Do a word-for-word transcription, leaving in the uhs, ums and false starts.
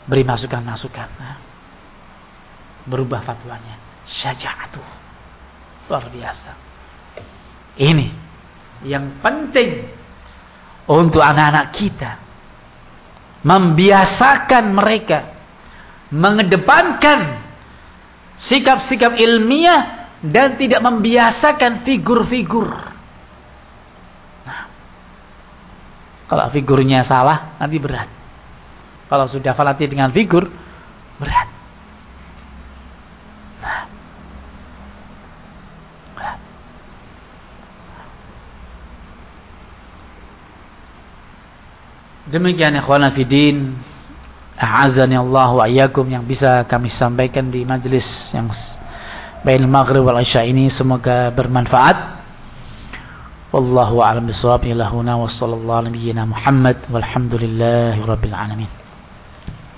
beri masukan-masukan. Nah, berubah fatwanya. Syaja'atuh. Luar biasa. Ini yang penting untuk anak-anak kita. Membiasakan mereka mengedepankan sikap-sikap ilmiah dan tidak membiasakan figur-figur. Nah, kalau figurnya salah nanti berat. Kalau sudah fanatik dengan figur berat. Nah, berat. Demikian ikhwana fillah, a'azani Allah wa iyyakum, yang bisa kami sampaikan di majelis yang bain maghrib wal isya ini, semoga bermanfaat. Wallahu a'lam bishawab. Ilahuna wa sallallahu ala nabiyyina Muhammad walhamdulillahi rabbil alamin.